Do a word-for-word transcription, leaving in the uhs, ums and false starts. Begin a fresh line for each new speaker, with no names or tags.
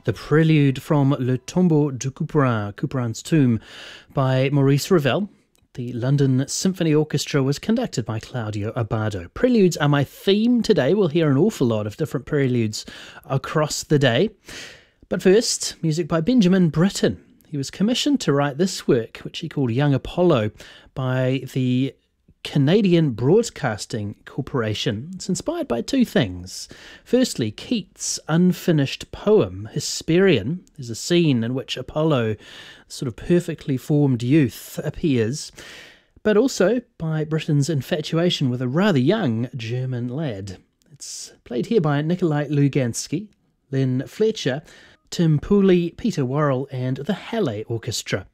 The Prelude from Le Tombeau de Couperin, Couperin's Tomb, by Maurice Ravel. The London Symphony Orchestra was conducted by Claudio Abbado. Preludes are my theme today. We'll hear an awful lot of different preludes across the day. But first, music by Benjamin Britten. He was commissioned to write this work, which he called Young Apollo, by the Canadian Broadcasting Corporation. It's inspired by two things. Firstly, Keats' unfinished poem, Hesperion. There's a scene in which Apollo, sort of perfectly formed youth, appears, but also by Britten's infatuation with a rather young German lad. It's played here by Nikolai Lugansky, Len Fletcher, Tim Pooley, Peter Worrell and the Halle Orchestra.